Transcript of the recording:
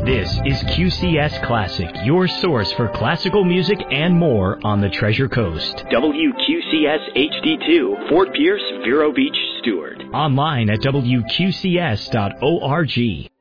This is QCS Classic, your source for classical music and more on the Treasure Coast. WQCS HD2, Fort Pierce, Vero Beach, Stewart. Online at WQCS.org.